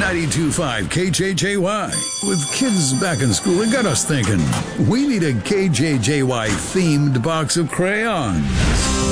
92.5 KJJY. With kids back in school, it got us thinking. We need a KJJY themed box of crayons.